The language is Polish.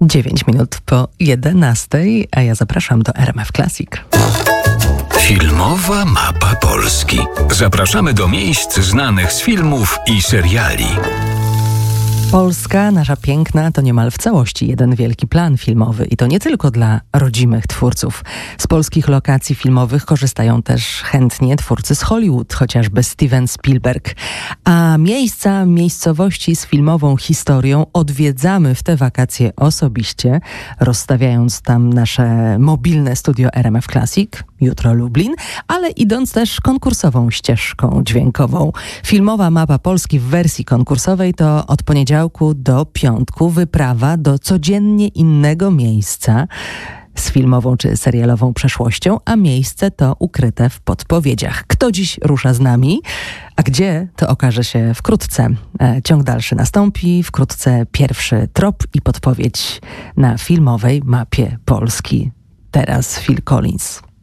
9 minut po 11, a ja zapraszam do RMF Classic. Filmowa mapa Polski. Zapraszamy do miejsc znanych z filmów i seriali. Polska, nasza piękna, to niemal w całości jeden wielki plan filmowy i to nie tylko dla rodzimych twórców. Z polskich lokacji filmowych korzystają też chętnie twórcy z Hollywood, chociażby Steven Spielberg. A miejscowości z filmową historią odwiedzamy w te wakacje osobiście, rozstawiając tam nasze mobilne studio RMF Classic, jutro Lublin, ale idąc też konkursową ścieżką dźwiękową. Filmowa mapa Polski w wersji konkursowej to od poniedziałku do piątku wyprawa do codziennie innego miejsca z filmową czy serialową przeszłością, a miejsce to ukryte w podpowiedziach. Kto dziś rusza z nami, a gdzie, to okaże się wkrótce. Ciąg dalszy nastąpi, wkrótce pierwszy trop i podpowiedź na filmowej mapie Polski. Teraz Phil Collins.